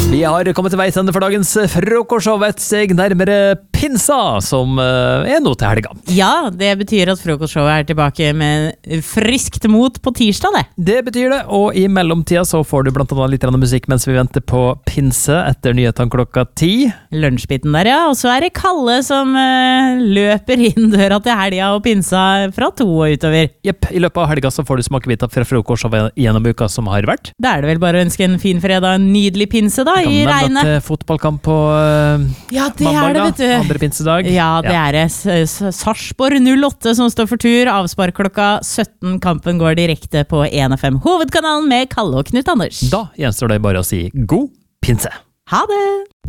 Vi har kommet til veis ende for dagens frokostshow, et steg nærmere pinsa, som nå til helga. Ja, det betyr at frokostshowet tilbake med friskt mot på tirsdag, det. Det betyr det, og i mellomtida så får du blant annet litt musikk mens vi venter på pinse etter nyhetene klokka 10. Lunsjbiten der, ja. Og så det Kalle som løper inn døra til helga og pinsa fra 2 og utover. Jepp, i løpet av helga så får du smakebiter fra frokostshowet gjennom uka som har vært. Da det vel bare å ønske en fin fredag, en nydelig pinse da, i regnet. Til fotballkamp på ja, det mandag, det, vet du. Andre pinsedag. Ja, det det. Sarpsborg 08 som står for tur. Avspark klokka 17. Kampen går direkte på 1FM Hovedkanalen med Kalle og Knut Anders. Da gjenstår det bare å si god pinse. Ha det!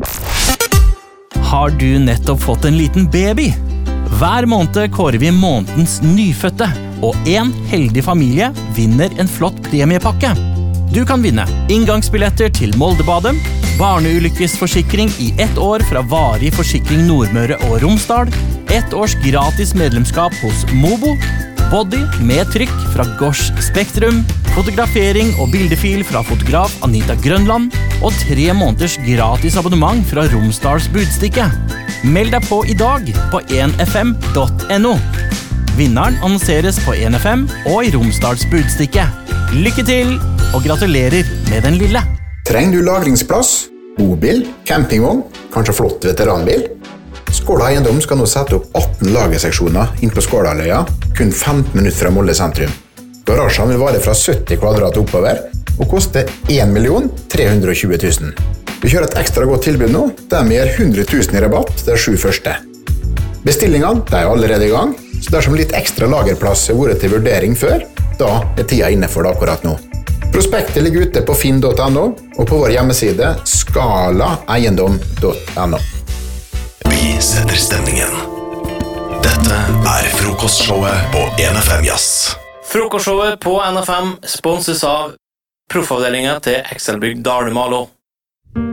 Har du nettopp fått en liten baby? Hver måned kårer vi månedens nyfødte, og en heldig familie vinner en flott premiepakke. Du kan vinne inngangsbilletter til Moldebadet, barneulykkesforsikring i 1 år fra Varig Forsikring Nordmøre og Romsdal, 1 års gratis medlemskap hos Mobo, body med trykk fra Gosh Spektrum, fotografering og bildefil fra fotograf Anita Grønland, og 3 måneders gratis abonnement fra Romsdals Budstikke. Meld deg på i dag på 1fm.no. Vinneren annonseres på 1FM og i Romsdals Budstikke. Lykke til, og gratulerer med den lille. Trenger du lagringsplass, bobil, campingvogn, kanskje flott veteranbil? Skåla Eiendom skal nå sette opp 18 lagerseksjoner inn på Skålaløya, kun 15 minutter fra Molde sentrum. Garasjen vil vare fra 70 kvadrat oppover, og koste 1.320 000. Vi kjører et ekstra godt tilbud nå, der vi gir 100 000 i rabatt de 7 første. Bestillingene allerede i gang, så dersom litt ekstra lagerplass har vært til vurdering før, da tida inne for det akkurat nå. Prospektet ligger ute på finn.no og på vår hjemmeside skalaeiendom.no. Vi setter stemningen. Dette frokostshowet på 1FM Jazz. Frokostshowet på NFM sponses av proffavdelingen til Excelbygg Dalmalo.